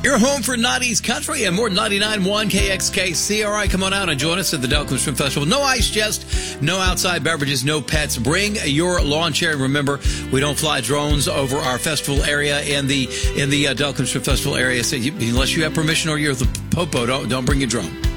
Your home for 90s country and more 99.1 KXKC. All right, come on out and join us at the Delcombe Swim Festival. No ice chest, no outside beverages, no pets. Bring your lawn chair. And remember, we don't fly drones over our festival area in the Delcombe Swim Festival area. So unless you have permission or you're the popo, don't bring your drone.